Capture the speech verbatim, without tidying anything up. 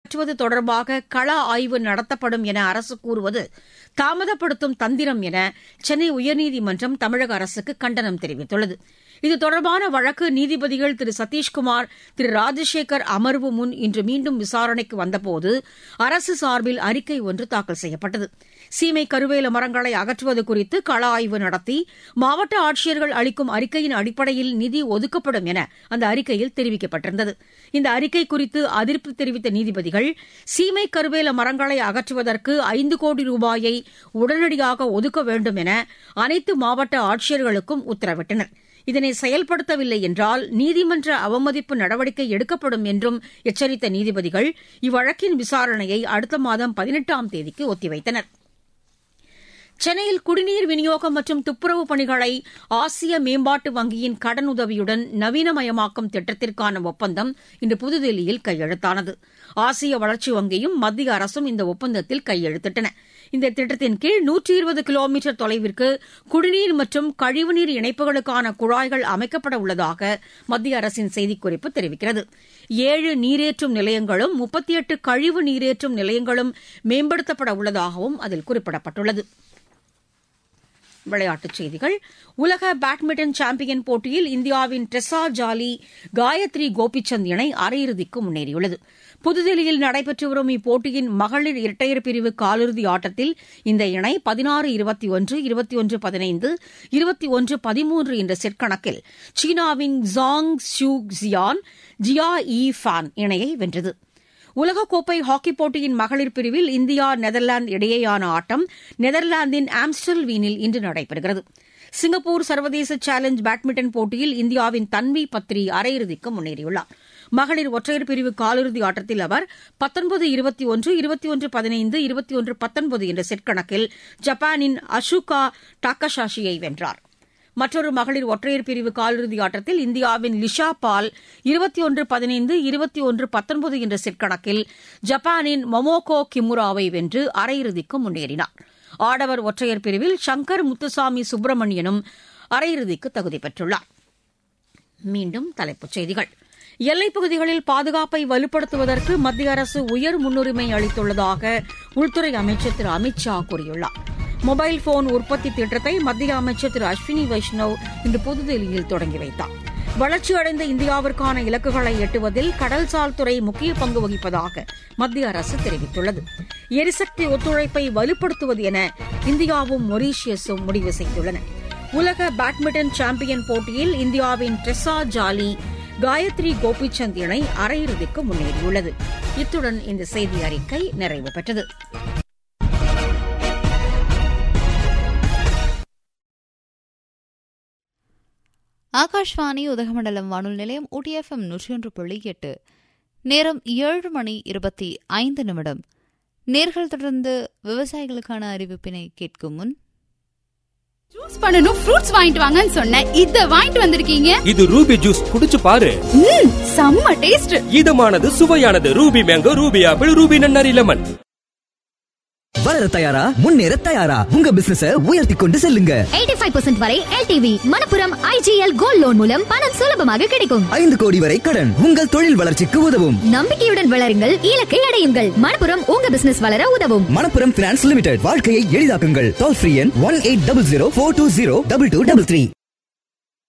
அகற்றுவது தொடர்பாக கள ஆய்வு நடத்தப்படும் என அரசு கூறுவது தாமதப்படுத்தும் தந்திரம் என சென்னை உயர்நீதிமன்றம் தமிழக அரசுக்கு கண்டனம் தெரிவித்துள்ளது. இது தொடர்பான வழக்கு நீதிபதிகள் திரு சதீஷ்குமார், திரு ராஜசேகர் அமர்வு முன் இன்று மீண்டும் விசாரணைக்கு வந்தபோது அரசு சார்பில் அறிக்கை ஒன்று தாக்கல் செய்யப்பட்டது. சீமை கருவேல மரங்களை அகற்றுவது குறித்து கள ஆய்வு நடத்தி மாவட்ட ஆட்சியர்கள் அளிக்கும் அறிக்கையின் அடிப்படையில் நிதி ஒதுக்கப்படும் என அந்த அறிக்கையில் தெரிவிக்கப்பட்டிருந்தது. இந்த அறிக்கை குறித்து அதிருப்தி தெரிவித்த நீதிபதிகள் சீமை கருவேல மரங்களை அகற்றுவதற்கு ஐந்து கோடி ரூபாயை உடனடியாக ஒதுக்க வேண்டும் என அனைத்து மாவட்ட ஆட்சியர்களுக்கும் உத்தரவிட்டனர். இதனை செயல்படுத்தவில்லை என்றால் நீதிமன்ற அவமதிப்பு நடவடிக்கை எடுக்கப்படும் என்றும் எச்சரித்த நீதிபதிகள் இவ்வழக்கின் விசாரணையை அடுத்த மாதம் பதினெட்டாம் தேதிக்கு ஒத்திவைத்தனர். சென்னையில் குடிநீர் விநியோகம் மற்றும் துப்புரவு பணிகளை ஆசிய மேம்பாட்டு வங்கியின் கடனுதவியுடன் நவீனமயமாக்கும் திட்டத்திற்கான ஒப்பந்தம் இன்று புதுதில்லியில் கையெழுத்தானது. ஆசிய வளர்ச்சி வங்கியும் மத்திய அரசும் இந்த ஒப்பந்தத்தில் கையெழுத்திட்டன. இந்த திட்டத்தின் கீழ் நூற்றி இருபது கிலோமீட்டர் தொலைவிற்கு குடிநீர் மற்றும் கழிவுநீர் இணைப்புகளுக்கான குழாய்கள் அமைக்கப்பட உள்ளதாக மத்திய அரசின் செய்திக்குறிப்பு தெரிவிக்கிறது. ஏழு நீரேற்றும் நிலையங்களும் முப்பத்தி எட்டு கழிவு நீரேற்றும் நிலையங்களும் மேம்படுத்தப்பட உள்ளதாகவும் அதில் குறிப்பிடப்பட்டுள்ளது. விளையாட்டுச் செய்திகள். உலக பேட்மிண்டன் சாம்பியன் போட்டியில் இந்தியாவின் ட்ரெஸா ஜாலி, காயத்ரி கோபிசந்த் இணை அரையிறுதிக்கு முன்னேறியுள்ளது. புதுதில்லியில் நடைபெற்று வரும் இப்போட்டியின் மகளிர் இரட்டையர் பிரிவு காலிறுதி ஆட்டத்தில் இந்த இணை பதினாறு இருபத்தி ஒன்று, இருபத்தி ஒன்று பதினைந்து, இருபத்தி ஒன்று பதிமூன்று என்ற செட் கணக்கில் சீனாவின் ஜாங் ஷூ ஜியான், ஜியா யி ஃபான் இணையை வென்றது. உலகக்கோப்பை ஹாக்கிப் போட்டியின் மகளிர் பிரிவில் இந்தியா நெதர்லாந்து இடையேயான ஆட்டம் நெதர்லாந்தின் ஆம்ஸ்டல்வீனில் இன்று நடைபெறுகிறது. சிங்கப்பூர் சர்வதேச சேலஞ்ச் பேட்மிண்டன் போட்டியில் இந்தியாவின் தன்வி பத்ரி அரையிறுதிக்கு முன்னேறியுள்ளார். மகளிர் ஒற்றையர் பிரிவு காலிறுதி ஆட்டத்தில் அவர் பத்தொன்பது இருபத்தி ஒன்று, இருபத்தி ஒன்று பதினைந்து, இருபத்தி ஒன்று பத்தொன்பது என்ற செட் கணக்கில் ஜப்பானின் அஷுகா டாக்கஷாஷியை வென்றார். மற்றொரு மகளிர் ஒற்றையர் பிரிவு காலிறுதி ஆட்டத்தில் இந்தியாவின் லிஷா பால் இருபத்தி ஒன்று பதினைந்து, இருபத்தி ஒன்று பத்தொன்பது என்ற செட் கணக்கில் ஜப்பானின் மொமோகோ கிமுராவை வென்று அரையிறுதிக்கு முன்னேறினார். ஆடவர் ஒற்றையர் பிரிவில் சங்கர் முத்துசாமி சுப்பிரமணியனும் அரையிறுதிக்கு தகுதி பெற்றுள்ளார். மீண்டும் தலைப்புச் செய்திகள். எல்லைப் பகுதிகளில் பாதுகாப்பை வலுப்படுத்துவதற்கு மத்திய அரசு உயர் முன்னுரிமை அளித்துள்ளதாக உள்துறை அமைச்சர் திரு அமித் ஷா கூறியுள்ளார். மொபைல் போன் உற்பத்தி திட்டத்தை மத்திய அமைச்சர் திரு அஸ்வினி வைஷ்ணவ் இன்று புதுதில்லியில் தொடங்கி வைத்தார். வளர்ச்சியடைந்த இந்தியாவிற்கான இலக்குகளை எட்டுவதில் கடல்சார் துறை முக்கிய பங்கு வகிப்பதாக மத்திய அரசு தெரிவித்துள்ளது. எரிசக்தி ஒத்துழைப்பை வலுப்படுத்துவது என இந்தியாவும் மொரீஷியஸும் முடிவு செய்துள்ளன. உலக பேட்மிண்டன் சாம்பியன் போட்டியில் இந்தியாவின் ட்ரெஸா ஜாலி, காயத்ரி கோபிசந்த் இணை அரையிறுதிக்கு முன்னேறியுள்ளது. இத்துடன் இந்த செய்தி அறிக்கை நிறைவு பெற்றது. ஆகாஷ்வாணி உதகமண்டலம் வானொலி நிலையம் ஊட்டி எஃப்எம் நூற்றி ஒன்று புள்ளி எட்டு. நேரம் ஏழு மணி இருபத்தி ஐந்து நிமிடம். நேர்கள் தொடர்ந்து விவசாயிகளுக்கான அறிவிப்பினை கேட்கும் முன் ஜூஸ் பண்ணனும் ஃப்ரூட்ஸ் வாங்கிட்டு வாங்கன்னு சொன்னேன். இத வாங்கிட்டு வந்திருக்கீங்க. இது ரூபி ஜூஸ், குடிச்சு பாரு. ம், செம்ம taste. இதமானது, சுவையானது. Ruby mango, Ruby apple, Ruby நன்னாரி லெமன். வளர தயாரா, முன்னேற தயாரா, உங்க பிசினஸ உயர்த்தி கொண்டு செல்லுங்க. எண்பத்தி ஐந்து சதவீதம் வரை LTV Manappuram IGL gold loan மூலம் பணம் சுலபமாக கிடைக்கும். ஐந்து கோடி வரை கடன் உங்கள் தொழில் வளர்ச்சிக்கு உதவும். நம்பிக்கையுடன் வளருங்கள், இலக்கை அடையுங்கள். மணப்புரம் உங்க பிசினஸ் வளர உதவும். Manappuram finance limited. வாழ்க்கையை எளிதாக்குங்கள். டோல் ஃப்ரீ எண் one eight double zero four two zero double two double three.